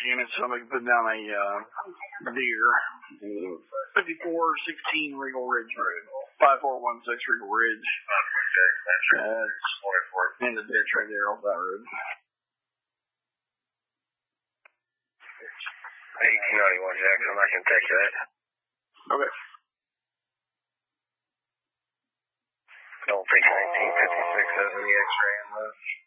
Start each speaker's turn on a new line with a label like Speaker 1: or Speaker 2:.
Speaker 1: units so I can put down a deer. 5416 Regal Ridge Road. 5416 Regal Ridge. That's in the ditch right there off that road.
Speaker 2: 1891 Jackson, I can take that.
Speaker 1: Okay.
Speaker 2: Don't think 1956 has any X-ray in left.